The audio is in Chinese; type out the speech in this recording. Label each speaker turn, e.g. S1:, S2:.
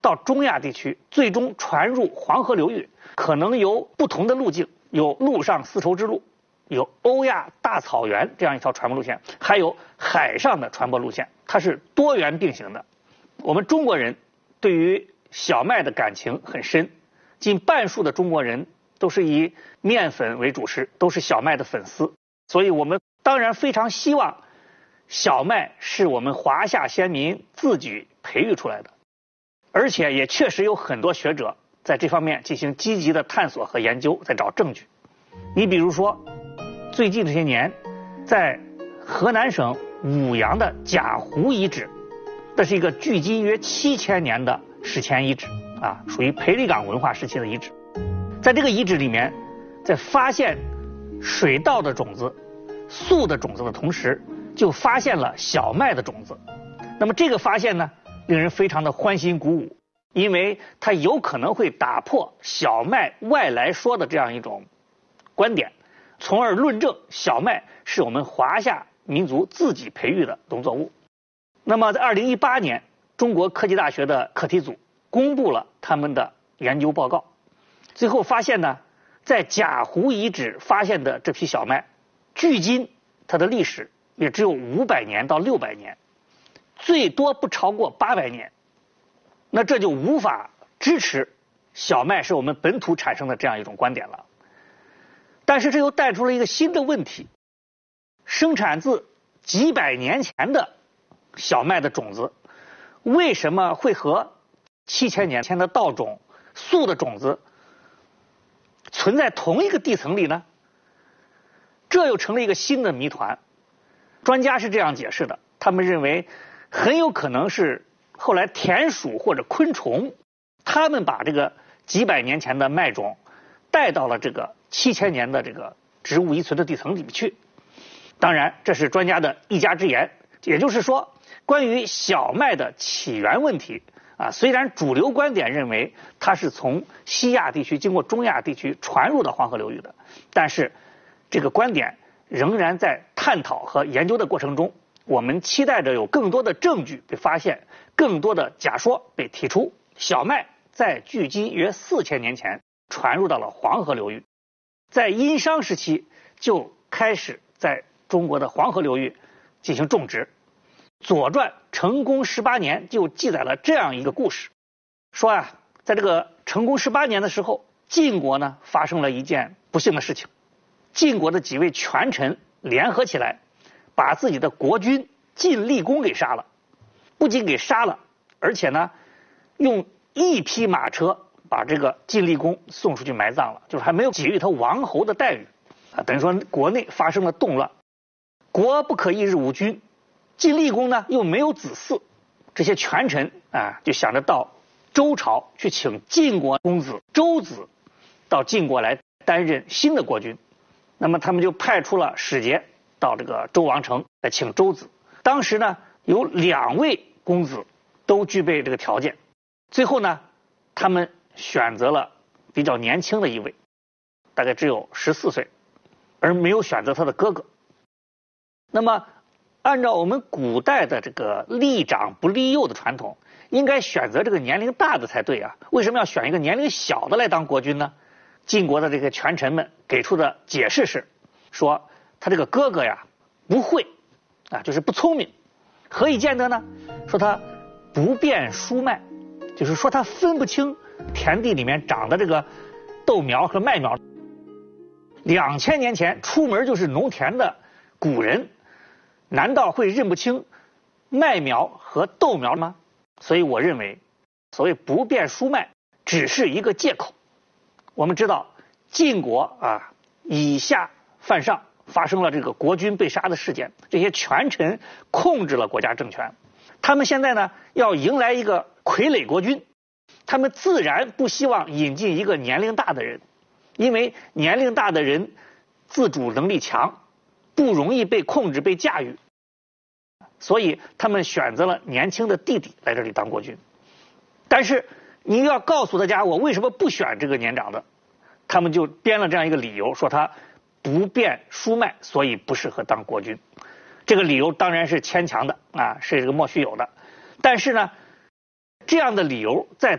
S1: 到中亚地区，最终传入黄河流域，可能有不同的路径，有陆上丝绸之路，有欧亚大草原这样一条传播路线，还有海上的传播路线，它是多元并行的。我们中国人对于小麦的感情很深，近半数的中国人都是以面粉为主食，都是小麦的粉丝，所以我们当然非常希望小麦是我们华夏先民自己培育出来的，而且也确实有很多学者在这方面进行积极的探索和研究，在找证据。你比如说，最近这些年，在河南省舞阳的贾湖遗址，这是一个距今约7000年的史前遗址啊，属于裴李岗文化时期的遗址。在这个遗址里面，在发现水稻的种子、粟的种子的同时，就发现了小麦的种子。那么这个发现呢，令人非常的欢欣鼓舞，因为它有可能会打破小麦外来说的这样一种观点，从而论证小麦是我们华夏民族自己培育的农作物。那么在2018年，中国科技大学的课题组公布了他们的研究报告，最后发现呢，在贾湖遗址发现的这批小麦，距今它的历史也只有500年到600年，最多不超过800年。那这就无法支持小麦是我们本土产生的这样一种观点了。但是这又带出了一个新的问题，生产自几百年前的小麦的种子，为什么会和7000年前的稻种、粟的种子存在同一个地层里呢？这又成了一个新的谜团。专家是这样解释的，他们认为很有可能是后来田鼠或者昆虫，他们把这个几百年前的麦种带到了这个7000年的这个植物遗存的地层里面去。当然，这是专家的一家之言。也就是说，关于小麦的起源问题啊，虽然主流观点认为它是从西亚地区经过中亚地区传入到黄河流域的，但是这个观点仍然在探讨和研究的过程中。我们期待着有更多的证据被发现，更多的假说被提出。小麦在距今约4000年前传入到了黄河流域，在殷商时期就开始在中国的黄河流域进行种植。《左传》成公18年就记载了这样一个故事，说啊，在这个成公18年的时候，晋国呢发生了一件不幸的事情。晋国的几位权臣联合起来，把自己的国君晋厉公给杀了。不仅给杀了，而且呢，用1匹马车把这个晋厉公送出去埋葬了，就是还没有给予他王侯的待遇啊，等于说国内发生了动乱。国不可一日无君，晋厉公呢又没有子嗣，这些权臣啊就想着到周朝去请晋国公子周子到晋国来担任新的国君。那么他们就派出了使节到这个周王城来请周子。当时呢有2位公子都具备这个条件，最后呢他们选择了比较年轻的一位，大概只有14岁，而没有选择他的哥哥。那么按照我们古代的这个立长不立幼的传统，应该选择这个年龄大的才对啊，为什么要选一个年龄小的来当国君呢？晋国的这个权臣们给出的解释是说，他这个哥哥呀不会啊，就是不聪明。何以见得呢？说他不辨蔬麦，就是说他分不清田地里面长的这个豆苗和麦苗。2000年前出门就是农田的古人，难道会认不清麦苗和豆苗吗？所以我认为，所谓不辨蔬麦只是一个借口。我们知道晋国啊以下犯上，发生了这个国君被杀的事件，这些权臣控制了国家政权。他们现在呢要迎来一个傀儡国君，他们自然不希望引进一个年龄大的人，因为年龄大的人自主能力强，不容易被控制被驾驭，所以他们选择了年轻的弟弟来这里当国君。但是你要告诉大家我为什么不选这个年长的，他们就编了这样一个理由，说他不辨蔬麦，所以不适合当国君。这个理由当然是牵强的啊，是这个莫须有的。但是呢，这样的理由在